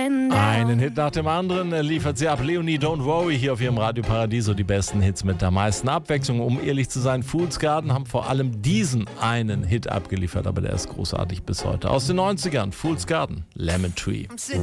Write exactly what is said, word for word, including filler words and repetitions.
breaking down. Einen Hit nach dem anderen liefert sie ab. Leonie, Don't Worry, hier auf ihrem Radio Paradiso. Die besten Hits mit der meisten Abwechslung. Um ehrlich zu sein, Fool's Garden haben vor allem diesen einen Hit abgeliefert, aber der ist großartig bis heute. Aus den neunzigern, Fool's Garden, Lemon Tree.